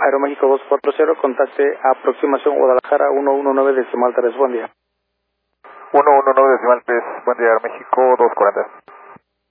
Aeroméxico 240, contacte aproximación Guadalajara 119 decimal 3, buen día. 119 decimal 3, buen día, Aeroméxico 240.